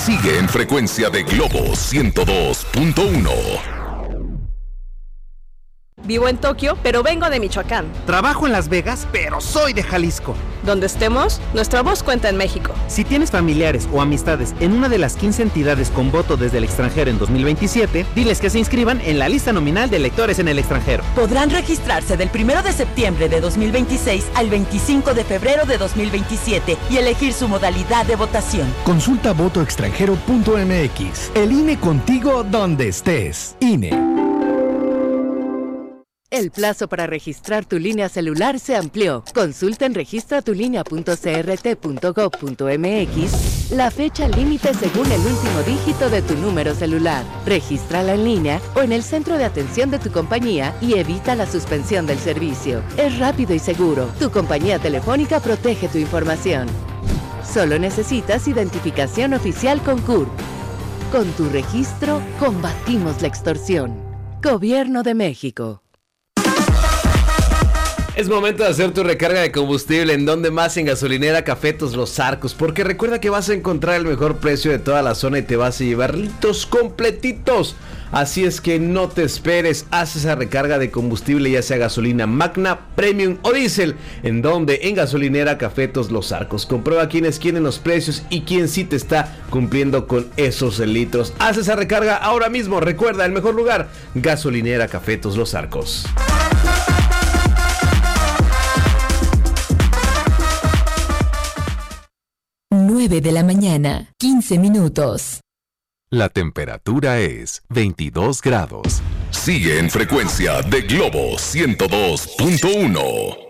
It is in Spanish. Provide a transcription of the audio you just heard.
Sigue en frecuencia de Globo 102.1. Vivo en Tokio, pero vengo de Michoacán. Trabajo en Las Vegas, pero soy de Jalisco. Donde estemos, nuestra voz cuenta en México. Si tienes familiares o amistades en una de las 15 entidades con voto desde el extranjero en 2027, diles que se inscriban en la lista nominal de electores en el extranjero. Podrán registrarse del 1 de septiembre de 2026 al 25 de febrero de 2027 y elegir su modalidad de votación. Consulta votoextranjero.mx. El INE contigo donde estés. INE. El plazo para registrar tu línea celular se amplió. Consulta en registratulinea.crt.gov.mx la fecha límite según el último dígito de tu número celular. Regístrala en línea o en el centro de atención de tu compañía y evita la suspensión del servicio. Es rápido y seguro. Tu compañía telefónica protege tu información. Solo necesitas identificación oficial con CURP. Con tu registro, combatimos la extorsión. Gobierno de México. Es momento de hacer tu recarga de combustible. ¿En donde más? En Gasolinera Cafetos Los Arcos. Porque recuerda que vas a encontrar el mejor precio de toda la zona y te vas a llevar litros completitos. Así es que no te esperes, haz esa recarga de combustible, ya sea gasolina Magna, Premium o Diesel. ¿En donde? En Gasolinera Cafetos Los Arcos. Comprueba quiénes quieren los precios y quién sí te está cumpliendo con esos litros. Haz esa recarga ahora mismo. Recuerda, el mejor lugar, Gasolinera Cafetos Los Arcos. 9 de la mañana, 15 minutos. La temperatura es 22 grados. Sigue en frecuencia de Globo 102.1.